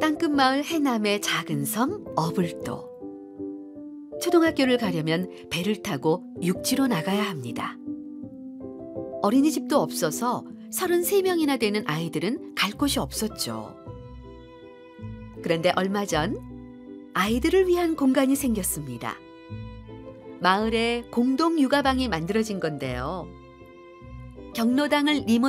땅끝마을 해남의 작은 섬 어불도. 초등학교를 가려면 배를 타고 육지로 나가야 합니다. 어린이집도 없어서 33명이나 되는 아이들은 갈 곳이 없었죠. 그런데 얼마 전 아이들을 위한 공간이 생겼습니다. 마을에 공동 육아방이 만들어진 건데요. 경로당을 리모델링